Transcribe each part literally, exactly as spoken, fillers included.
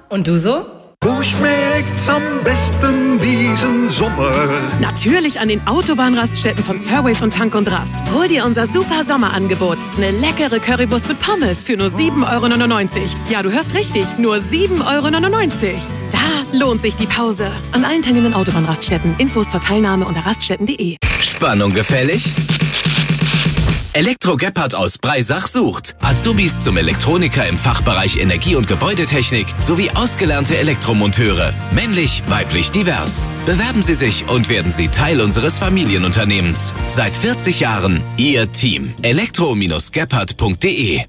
Und du so? Wo schmeckt's am besten diesen Sommer? Natürlich an den Autobahnraststätten von Surway von Tank und Rast. Hol dir unser super Sommerangebot. Eine leckere Currywurst mit Pommes für nur sieben Euro neunundneunzig. Ja, du hörst richtig, nur sieben Euro neunundneunzig. Da lohnt sich die Pause. An allen teilnehmenden Autobahnraststätten. Infos zur Teilnahme unter raststätten punkt de. Spannung gefällig? Elektro Gebhardt aus Breisach sucht Azubis zum Elektroniker im Fachbereich Energie- und Gebäudetechnik sowie ausgelernte Elektromonteure. Männlich, weiblich, divers. Bewerben Sie sich und werden Sie Teil unseres Familienunternehmens. Seit vierzig Jahren Ihr Team. elektro Gebhardt punkt de.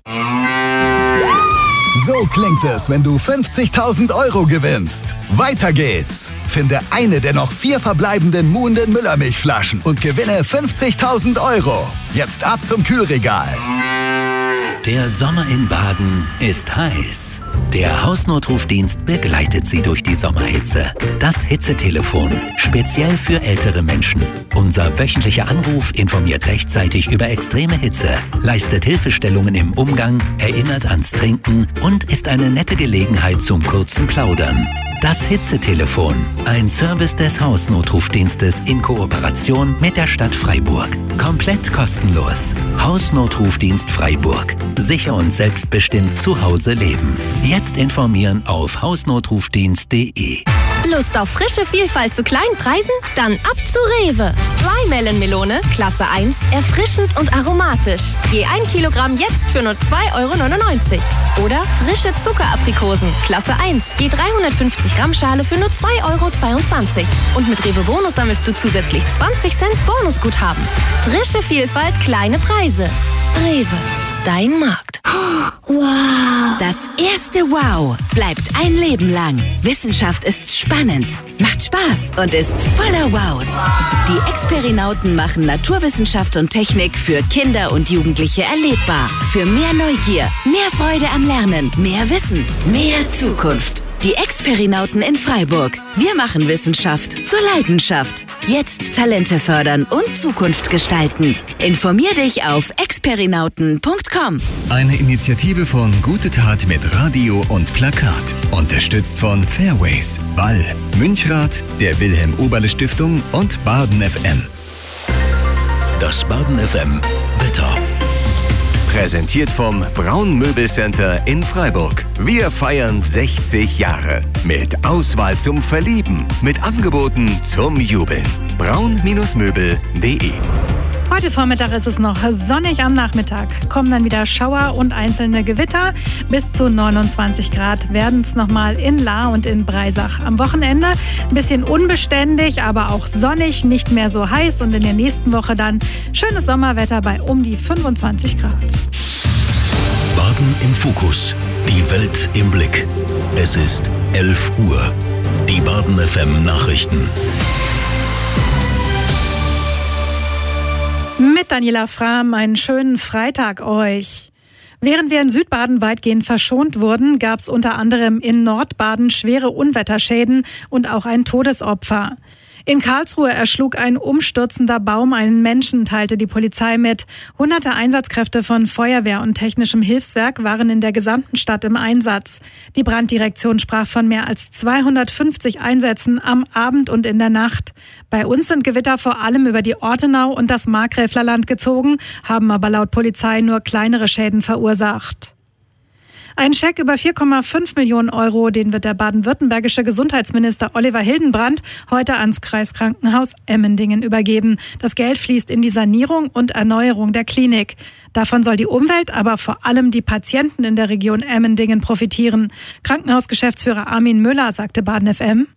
So klingt es, wenn du fünfzigtausend Euro gewinnst. Weiter geht's. Finde eine der noch vier verbleibenden Muhnden Müllermilchflaschen und gewinne fünfzigtausend Euro. Jetzt ab zum Kühlregal. Der Sommer in Baden ist heiß. Der Hausnotrufdienst begleitet Sie durch die Sommerhitze. Das Hitzetelefon, speziell für ältere Menschen. Unser wöchentlicher Anruf informiert rechtzeitig über extreme Hitze, leistet Hilfestellungen im Umgang, erinnert ans Trinken und ist eine nette Gelegenheit zum kurzen Plaudern. Das Hitzetelefon, ein Service des Hausnotrufdienstes in Kooperation mit der Stadt Freiburg. Komplett kostenlos. Hausnotrufdienst Freiburg. Sicher und selbstbestimmt zu Hause leben. Jetzt informieren auf hausnotrufdienst punkt de. Lust auf frische Vielfalt zu kleinen Preisen? Dann ab zu Rewe. Rheinmelonmelone, Klasse eins, erfrischend und aromatisch. Je ein Kilogramm jetzt für nur zwei Euro neunundneunzig. Oder frische Zuckeraprikosen, Klasse eins, je dreihundertfünfzig Gramm Schale für nur zwei Euro zweiundzwanzig. Und mit Rewe Bonus sammelst du zusätzlich zwanzig Cent Bonusguthaben. Frische Vielfalt, kleine Preise. Rewe, dein Markt. Wow! Das erste Wow bleibt ein Leben lang. Wissenschaft ist spannend, macht Spaß und ist voller Wows. Die Experinauten machen Naturwissenschaft und Technik für Kinder und Jugendliche erlebbar. Für mehr Neugier, mehr Freude am Lernen, mehr Wissen, mehr Zukunft. Die Experinauten in Freiburg. Wir machen Wissenschaft zur Leidenschaft. Jetzt Talente fördern und Zukunft gestalten. Informier dich auf experinauten punkt com. Eine Initiative von Gute Tat mit Radio und Plakat. Unterstützt von Fairways, Ball, Münchrat, der Wilhelm-Oberle-Stiftung und Baden F M. Das Baden F M Wetter. Präsentiert vom Braun Möbelcenter in Freiburg. Wir feiern sechzig Jahre. Mit Auswahl zum Verlieben. Mit Angeboten zum Jubeln. braun Möbel punkt de. Heute Vormittag ist es noch sonnig, am Nachmittag kommen dann wieder Schauer und einzelne Gewitter. Bis zu neunundzwanzig Grad werden es nochmal in Lahr und in Breisach. Am Wochenende ein bisschen unbeständig, aber auch sonnig, nicht mehr so heiß. Und in der nächsten Woche dann schönes Sommerwetter bei um die fünfundzwanzig Grad. Baden im Fokus. Die Welt im Blick. Es ist elf Uhr. Die Baden F M Nachrichten. Mit Daniela Frahm einen schönen Freitag euch. Während wir in Südbaden weitgehend verschont wurden, gab es unter anderem in Nordbaden schwere Unwetterschäden und auch ein Todesopfer. In Karlsruhe erschlug ein umstürzender Baum einen Menschen, teilte die Polizei mit. Hunderte Einsatzkräfte von Feuerwehr und technischem Hilfswerk waren in der gesamten Stadt im Einsatz. Die Branddirektion sprach von mehr als zweihundertfünfzig Einsätzen am Abend und in der Nacht. Bei uns sind Gewitter vor allem über die Ortenau und das Markgräflerland gezogen, haben aber laut Polizei nur kleinere Schäden verursacht. Ein Scheck über vier Komma fünf Millionen Euro, den wird der baden-württembergische Gesundheitsminister Oliver Hildenbrand heute ans Kreiskrankenhaus Emmendingen übergeben. Das Geld fließt in die Sanierung und Erneuerung der Klinik. Davon soll die Umwelt, aber vor allem die Patienten in der Region Emmendingen profitieren. Krankenhausgeschäftsführer Armin Müller sagte Baden F M: